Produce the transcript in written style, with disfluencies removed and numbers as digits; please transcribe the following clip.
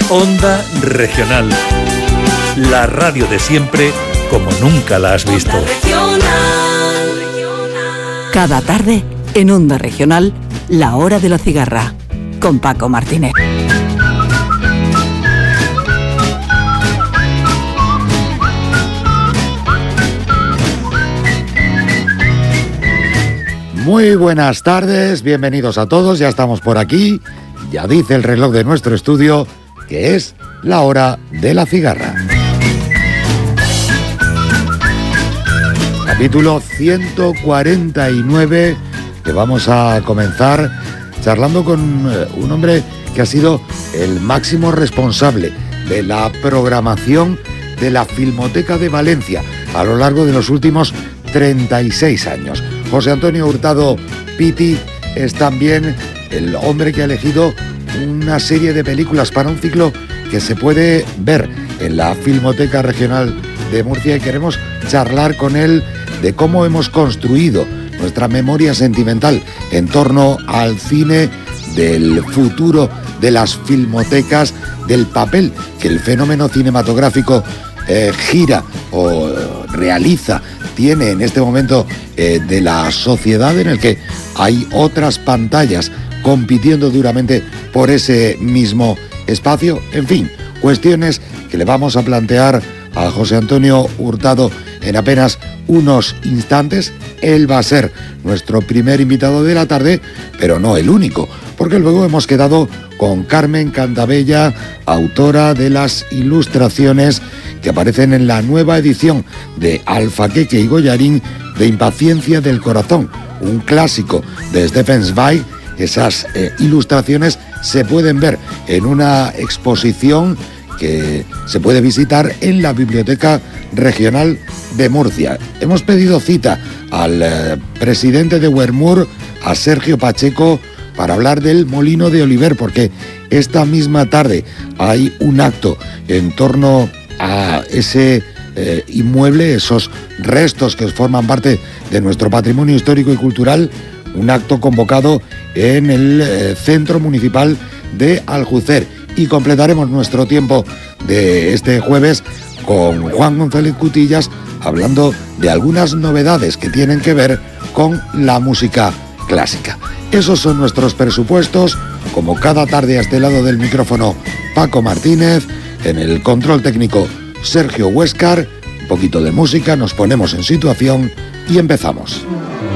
Onda Regional. La radio de siempre como nunca la has visto. Cada tarde, en Onda Regional, La Hora de la Cigarra, con Paco Martínez. Muy buenas tardes, bienvenidos a todos, ya estamos por aquí. Ya dice el reloj de nuestro estudio que es la hora de la cigarra. Capítulo 149, que vamos a comenzar charlando con un hombre que ha sido el máximo responsable de la programación de la Filmoteca de Valencia a lo largo de los últimos 36 años. José Antonio Hurtado Piti es también el hombre que ha elegido una serie de películas para un ciclo que se puede ver en la Filmoteca Regional de Murcia, y queremos charlar con él de cómo hemos construido nuestra memoria sentimental en torno al cine, del futuro de las filmotecas, del papel que el fenómeno cinematográfico gira o realiza, tiene en este momento de la sociedad, en el que hay otras pantallas compitiendo duramente por ese mismo espacio. En fin, cuestiones que le vamos a plantear a José Antonio Hurtado en apenas unos instantes. Él va a ser nuestro primer invitado de la tarde, pero no el único, porque luego hemos quedado con Carmen Cantabella, autora de las ilustraciones que aparecen en la nueva edición de Alfaqueque y Goyarín de Impaciencia del Corazón, un clásico de Stefan Zweig. Esas ilustraciones se pueden ver en una exposición que se puede visitar en la Biblioteca Regional de Murcia. Hemos pedido cita al presidente de Wermur, a Sergio Pacheco, para hablar del Molino de Oliver, porque esta misma tarde hay un acto en torno a ese inmueble, esos restos que forman parte de nuestro patrimonio histórico y cultural, un acto convocado en el Centro Municipal de Aljucer. Y completaremos nuestro tiempo de este jueves con Juan González Cutillas, hablando de algunas novedades que tienen que ver con la música clásica. Esos son nuestros presupuestos. Como cada tarde, a este lado del micrófono, Paco Martínez, en el control técnico Sergio Huéscar. Un poquito de música, nos ponemos en situación y empezamos.